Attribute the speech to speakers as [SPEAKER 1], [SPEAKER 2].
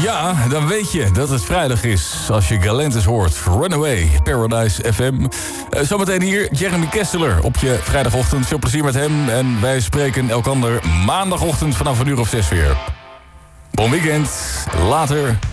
[SPEAKER 1] Ja, dan weet je dat het vrijdag is als je Galantis hoort. Runaway, Paradise FM. Zometeen hier Jeremy Kesteler op je vrijdagochtend. Veel plezier met hem en wij spreken elkander maandagochtend vanaf 1:06 weer. Bon weekend, later.